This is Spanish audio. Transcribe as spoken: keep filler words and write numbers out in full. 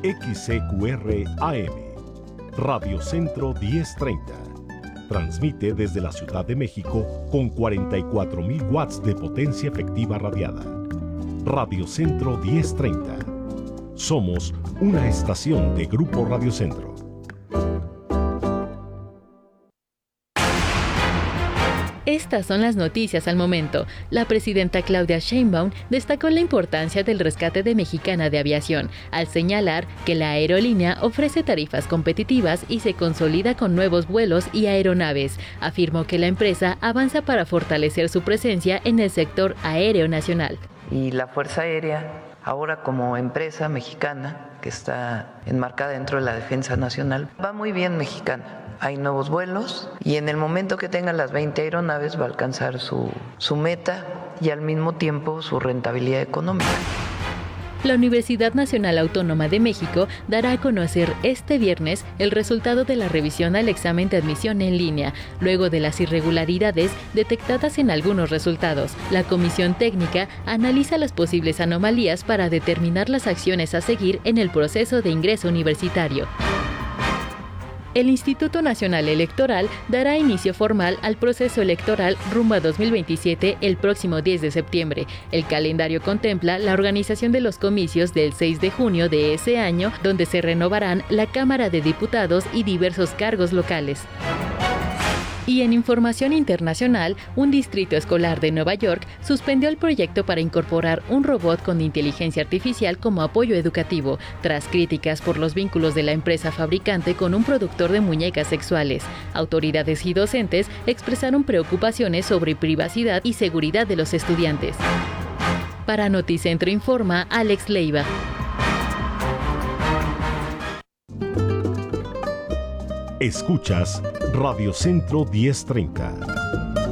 X C Q R A M, Radio Centro diez treinta. Transmite desde la Ciudad de México con cuarenta y cuatro mil watts de potencia efectiva radiada. Radio Centro diez treinta. Somos una estación de Grupo Radio Centro. Estas son las noticias al momento. La presidenta Claudia Sheinbaum destacó la importancia del rescate de Mexicana de Aviación, al señalar que la aerolínea ofrece tarifas competitivas y se consolida con nuevos vuelos y aeronaves. Afirmó que la empresa avanza para fortalecer su presencia en el sector aéreo nacional. Y la Fuerza Aérea, ahora como empresa mexicana que está enmarcada dentro de la Defensa Nacional, va muy bien Mexicana. Hay nuevos vuelos y en el momento que tenga las veinte aeronaves va a alcanzar su, su meta y al mismo tiempo su rentabilidad económica. La Universidad Nacional Autónoma de México dará a conocer este viernes el resultado de la revisión al examen de admisión en línea, luego de las irregularidades detectadas en algunos resultados. La Comisión Técnica analiza las posibles anomalías para determinar las acciones a seguir en el proceso de ingreso universitario. El Instituto Nacional Electoral dará inicio formal al proceso electoral rumbo a dos mil veintisiete el próximo diez de septiembre. El calendario contempla la organización de los comicios del seis de junio de ese año, donde se renovarán la Cámara de Diputados y diversos cargos locales. Y en información internacional, un distrito escolar de Nueva York suspendió el proyecto para incorporar un robot con inteligencia artificial como apoyo educativo, tras críticas por los vínculos de la empresa fabricante con un productor de muñecas sexuales. Autoridades y docentes expresaron preocupaciones sobre privacidad y seguridad de los estudiantes. Para Noticentro informa Alex Leiva. Escuchas Radio Centro diez treinta.